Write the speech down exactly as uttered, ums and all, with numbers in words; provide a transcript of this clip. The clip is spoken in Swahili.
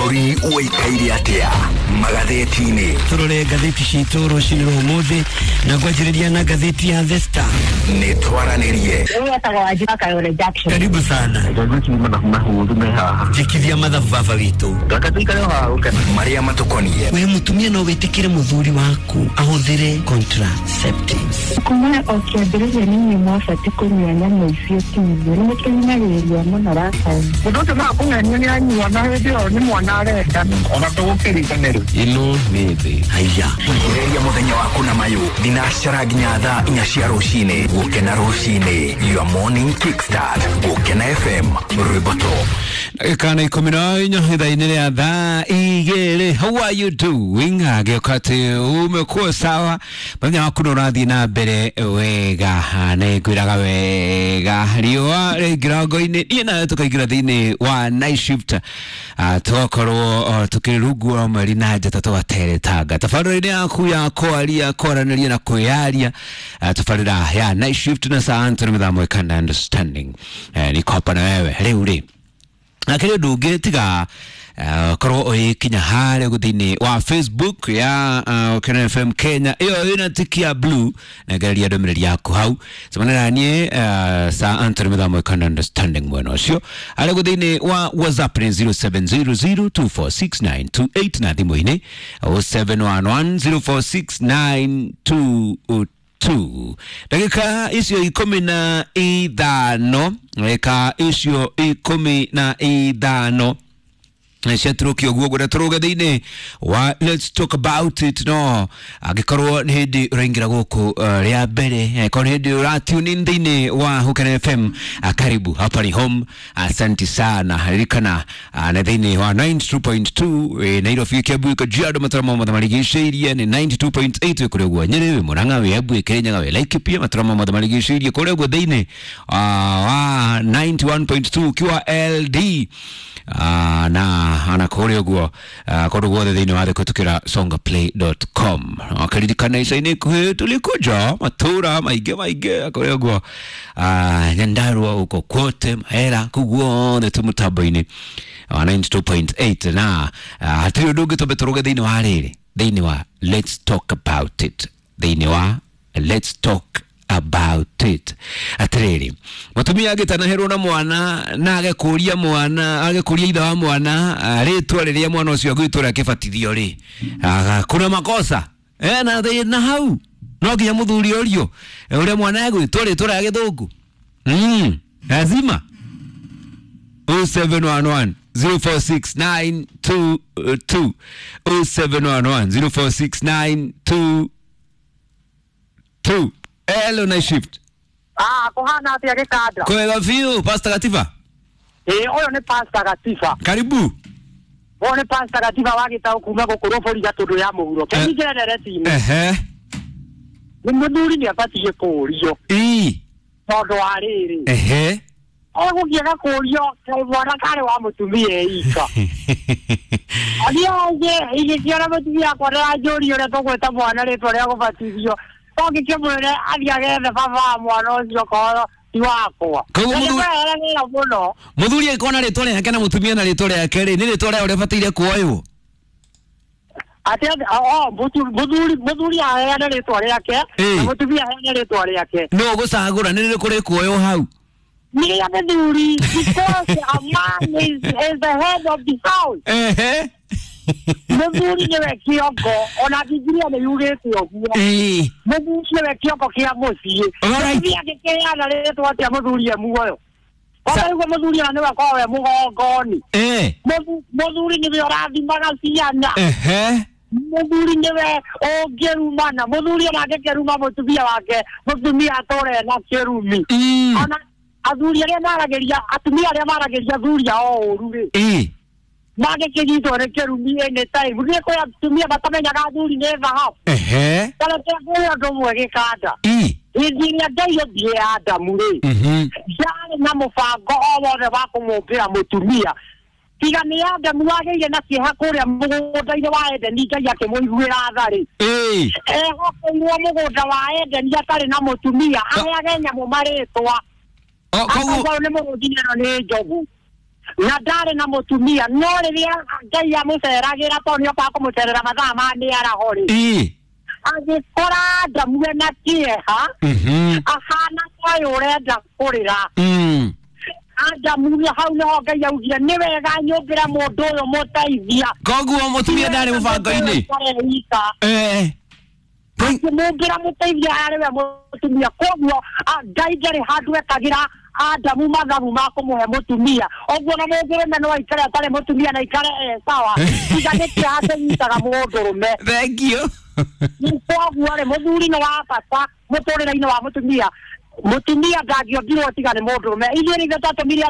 Bũrũri ũikaire atĩa magatheti-inĩ. Tũrore ngathĩti citũ rũcinĩ rwa ũmũthĩ na kwanjĩrĩria na ngathĩti ya The Star. Nĩ twaranĩrie. Karibu sana. Jikithia mathabu baba witũ. Marĩa matũkoniĩ. We mũtumia no wĩtĩkĩre mũthuri waku ahũthĩre contraceptives. Kumana ũkĩambĩrĩria nini mwabati kũnyua nyamũ icio tiithio nĩ mũkenyagĩrĩria mũno raka. Mũndũ ũcio makũng'ania nĩ anyua na hĩndĩ ĩyo nĩ mwana arenda ona tũgũkĩriganĩrwo. Ĩno nĩ thĩ. Haiya. Kĩrĩria mũthenya waku na mayũ thinacara nginya thaa inya cia rũcinĩ gũkena rũcinĩ. Your morning kickstart gũkena F M Rwĩboto. Kana ikumi na inya thaa-inĩ rĩa thaa igĩrĩ. How are you doing? Agĩokati umekuwa sawa. Mũthenya waku no ũrathiĩ na mbere wega. Nĩ ngwĩraga wega. Riũa rĩngĩrango-inĩ niĩ nawe tũkaingĩra thĩinĩ wa night shift. Tũgakorwo tũkĩrugwo mweri na njata tũgateretanga. Tabarĩra-inĩ yaku ya kwaria kwaranĩria na kwĩyaria. Tabarĩra ya night shift na saa Anthony Mithamo kana understanding. Niko hapa na wewe rĩu rĩ. Na kile nduge tiga uh, korwo oikinya hare guthini wa Facebook ya uh, Kena F M Kenya iyo ina tikia blue na gari ya domiriri yaku hau semana nie uh, sa Anthony Mithamo kana understanding mweno cio ale guthini wa WhatsApp ni zero seven zero zero two four six nine two eight na thimu ini zero seven one one zero four six nine two two. Dakika isio ikumi na idano Eka isio ikumi na idano Shetruki ogwo da troga dine wa let's talk about it no agikorwo ni hindi ringira goko ria bere ko ni hindi ratune ndine wa Hukana F M karibu hapa ni home. Asante sana harikana na dine wa ninety-two point two Nairobi Kiambu Kajiado Mataramo Madamaligishiria ni ninety-two point eight kule gwa Nyeri Murang'a Webu Kenya gawe Laikipia Mataramo Madamaligishiria kule gwa dine wa ninety-one point two kiwa L D na ana kore gwo kore gwo thini wa kutukira songaplay dot com akaririkana isaini kwe tulikuja matura maige maige kore gwo nyandarua uko kwote mahera kugwo the tumutaboini ninety-two point eight na hatiyo ndugu tobetoroga thini wa riri thini wa let's talk about it thini wa let's talk about it atiriri mutumia agitana hero na mwana na agekuria mwana agekuria itha wa mwana ritwa riria mwana ucio agwitura kibatithio ri kuna makosa eh na they na hau no nginya muthuri orio uria mwana agwitwa ritwa ya githungu mm lazima zero seven one one zero four six nine two two zero seven one one zero four six nine two two. Hello night shift. Ah, kuhana atia gikada. Kwega view Pastor Gatiba. Eh, oyo ni Pastor Gatiba. Karibu. Oyo ni Pastor Gatiba wagita kuma gukurofori gatundu ya muhuro. Kenigere dereti-ini. Ehe. Ni muthuri ni abatie kurio. Ii. Tondu wa riri. Ehe. Ogo giega kurio, mwana kare wa mutumia ika. Adio ye, ile kiara mutumia kwa ra jori ore to gweta mwana ritwa ria gubatithio. Toki kemwere aliagenda baba mwana ucio ko iwakwa. Koguo muthuri ikona ritwa riake na mutumia na ritwa riake ri ni ritwa ria uri bataire kuoywo. Ati oh muthuri muthuri aheana ritwa riake na mutumia aheana ritwa riake. No gucagura ni riri kuri kuoywo hau. Ni ya muthuri because a man is, is the head of the house. Ehe. Muthuri niwe kiongo ona Biblia ni yugite ogwo. Eh. Muthuri niwe kiongo kia mucii. Muthuri agikeana ritwa tia muthuri muoyo. Okorwo muthuri ane wakowe mugongoni. Eh. Muthuri niwe orathimaga ciana. Ehe. Muthuri niwe ongerumana. Muthuri anagekeruma mutumia wake. Mutumia atore na kerumi. Ona athuri aria marageria atumia aria marageria thuri ao ururi. Eh. Mage kigito rekerumi ene time. Bune ko atumia batamenyaga thuri ne thahabu. Ehe. Kala kwa ndo mwege kada. Eh. Ingiria ngai obie Adamu ri. Mhm. Jane na mubango o wothe wa kumumbira mutumia. Tiga ni Adamu wageire na kieha kuria mugunda-ini wa Edeni ngai akimuiguira thari. Eh. Eh hokeirwo mugunda wa Edeni atari na mutumia. Aya genya mu maritwa. Oh, koguo ni muguthirano ni njogu. na ndare na mutumia no riria ngai amuceragira to nio pa kumucerera mathaa mani arahori ii agikora ndamue na kieha ahana kwayo urenda kurira mm Adamu hau no ngai augire ni wega nyumbira mundu uyu mutaithia koguo mutumia ndari mubango-ini eh mumbira mutaithia ari we mutumia koguo ngai ndari handu ekagira Adamu mathabu ma kumuhe mutumia oguo na mundurume no aikare atari mutumia na ikare eh sawa iga ni kiase nyitaga mundurume thank you koguo ari muthuri no wa bata muturire-ini wa mutumia mutumia ndangiombirwo tigane mundurume ithuĩ nĩ ithuĩ twatũmire